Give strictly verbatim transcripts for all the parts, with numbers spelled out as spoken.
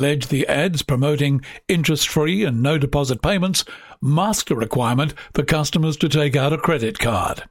Allege the ads promoting interest-free and no-deposit payments mask a requirement for customers to take out a credit card.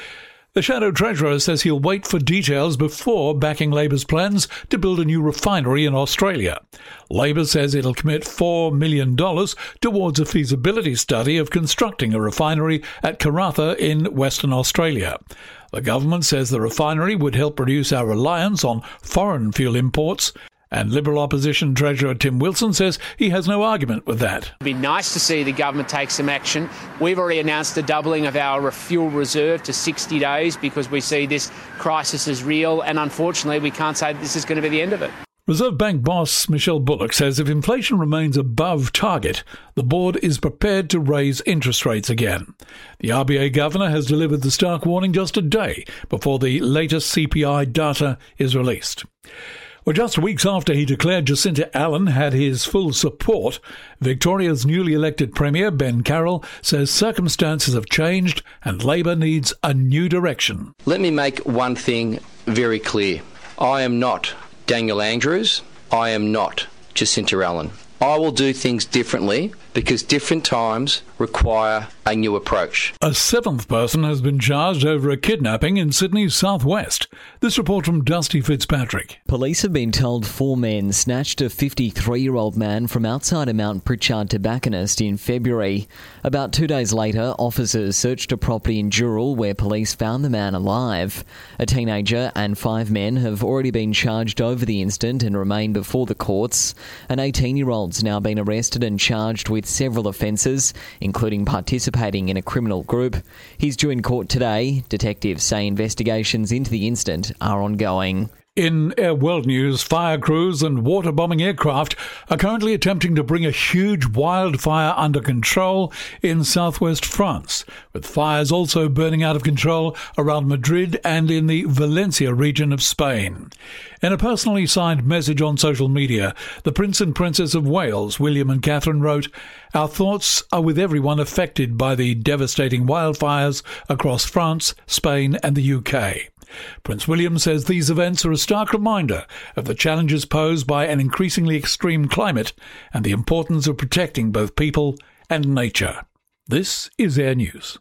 The Shadow Treasurer says he'll wait for details before backing Labor's plans to build a new refinery in Australia. Labor says it'll commit four million dollars towards a feasibility study of constructing a refinery at Karratha in Western Australia. The government says the refinery would help reduce our reliance on foreign fuel imports, and Liberal opposition Treasurer Tim Wilson says he has no argument with that. It'd be nice to see the government take some action. We've already announced a doubling of our fuel reserve to sixty days because we see this crisis as real, and unfortunately we can't say that this is going to be the end of it. Reserve Bank boss Michelle Bullock says if inflation remains above target, the board is prepared to raise interest rates again. The R B A governor has delivered the stark warning just a day before the latest C P I data is released. Well, just weeks after he declared Jacinta Allan had his full support, Victoria's newly elected Premier, Ben Carroll, says circumstances have changed and Labor needs a new direction. Let me make one thing very clear. I am not Daniel Andrews. I am not Jacinta Allan. I will do things differently because different times require a new approach. A seventh person has been charged over a kidnapping in Sydney's southwest. This report from Dusty Fitzpatrick. Police have been told four men snatched a fifty-three-year-old man from outside a Mount Pritchard tobacconist in February. About two days later, officers searched a property in Dural where police found the man alive. A teenager and five men have already been charged over the incident and remain before the courts. An eighteen-year-old's now been arrested and charged with several offences, including participating in a criminal group. He's due in court today. Detectives say investigations into the incident are ongoing. In Air World News, fire crews and water-bombing aircraft are currently attempting to bring a huge wildfire under control in southwest France, with fires also burning out of control around Madrid and in the Valencia region of Spain. In a personally signed message on social media, the Prince and Princess of Wales, William and Catherine, wrote, "Our thoughts are with everyone affected by the devastating wildfires across France, Spain and the U K." Prince William says these events are a stark reminder of the challenges posed by an increasingly extreme climate and the importance of protecting both people and nature. This is Air News.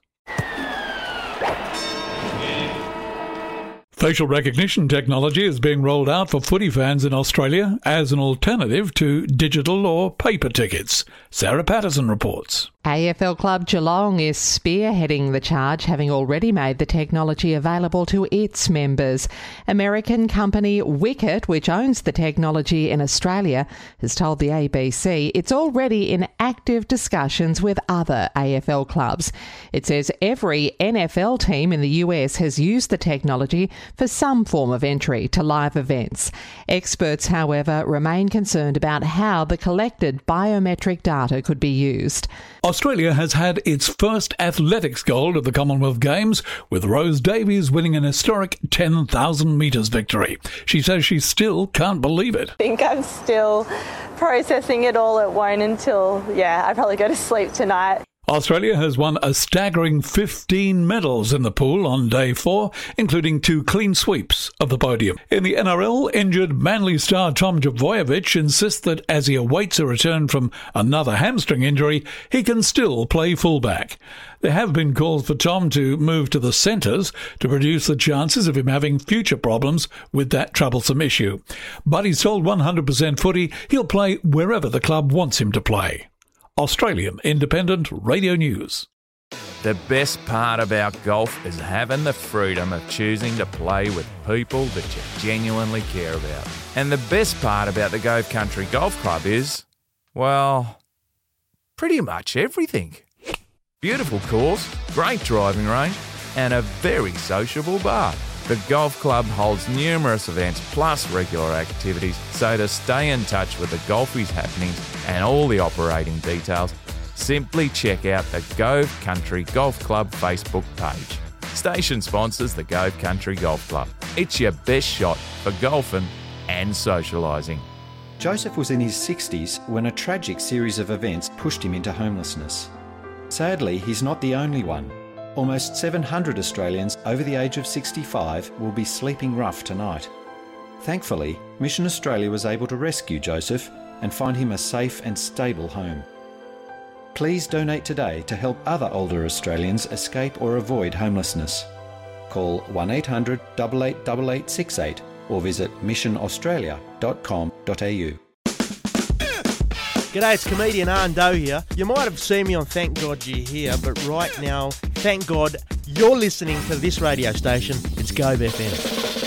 Facial recognition technology is being rolled out for footy fans in Australia as an alternative to digital or paper tickets. Sarah Patterson reports. A F L club Geelong is spearheading the charge, having already made the technology available to its members. American company Wicket, which owns the technology in Australia, has told the A B C it's already in active discussions with other A F L clubs. It says every N F L team in the U S has used the technology for some form of entry to live events. Experts, however, remain concerned about how the collected biometric data could be used. Australia has had its first athletics gold at the Commonwealth Games, with Rose Davies winning an historic ten thousand metres victory. She says she still can't believe it. I think I'm still processing it all. It won't until, yeah, I probably go to sleep tonight. Australia has won a staggering fifteen medals in the pool on day four, including two clean sweeps of the podium. In the N R L, injured Manly star Tom Trbojevic insists that as he awaits a return from another hamstring injury, he can still play fullback. There have been calls for Tom to move to the centres to reduce the chances of him having future problems with that troublesome issue. But he's told one hundred percent Footy he'll play wherever the club wants him to play. Australian Independent Radio News. The best part about golf is having the freedom of choosing to play with people that you genuinely care about. And the best part about the Gove Country Golf Club is, well, pretty much everything. Beautiful course, great driving range, and a very sociable bar. The golf club holds numerous events plus regular activities, so to stay in touch with the golfies happenings and all the operating details, simply check out the Gove Country Golf Club Facebook page. Station sponsors the Gove Country Golf Club. It's your best shot for golfing and socialising. Joseph was in his sixties when a tragic series of events pushed him into homelessness. Sadly, he's not the only one. Almost seven hundred Australians over the age of sixty-five will be sleeping rough tonight. Thankfully, Mission Australia was able to rescue Joseph and find him a safe and stable home. Please donate today to help other older Australians escape or avoid homelessness. Call one eight hundred eight eight eight eight six eight or visit mission australia dot com dot a u. G'day, it's comedian Arn Doe here. You might have seen me on Thank God You're Here, but right now, thank God you're listening to this radio station. It's Go B F M.